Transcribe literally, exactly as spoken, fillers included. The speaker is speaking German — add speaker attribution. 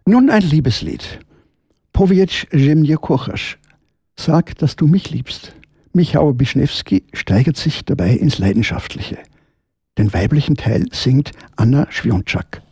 Speaker 1: Nun ein Liebeslied. Powiedz, że mnie kochasz. Sag, dass du mich liebst. Michał Wischnewski steigert sich dabei ins Leidenschaftliche. Den weiblichen Teil singt Anna Świączak.